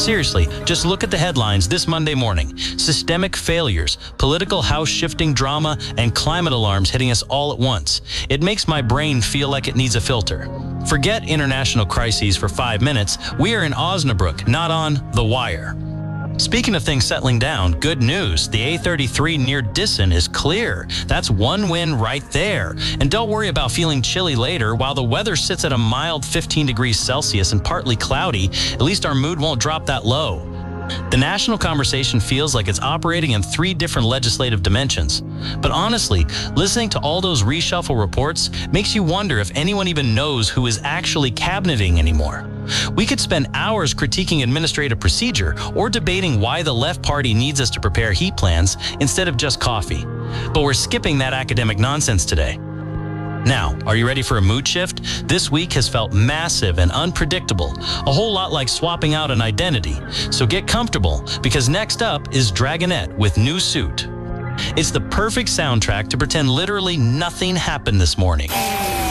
Seriously, just look at the headlines this Monday morning. Systemic failures, political house-shifting drama, and climate alarms hitting us all at once. It makes my brain feel like it needs a filter. Forget international crises for 5 minutes. We are in Osnabrück, not on The Wire. Speaking of things settling down, good news. The A33 near Dissen is clear. That's one win right there. And don't worry about feeling chilly later. While the weather sits at a mild 15 degrees Celsius and partly cloudy, at least our mood won't drop that low. The national conversation feels like it's operating in 3 different legislative dimensions. But honestly, listening to all those reshuffle reports makes you wonder if anyone even knows who is actually cabineting anymore. We could spend hours critiquing administrative procedure or debating why the left party needs us to prepare heat plans instead of just coffee. But we're skipping that academic nonsense today. Now, are you ready for a mood shift? This week has felt massive and unpredictable, a whole lot like swapping out an identity. So get comfortable, because next up is Dragonette with New Suit. It's the perfect soundtrack to pretend literally nothing happened this morning.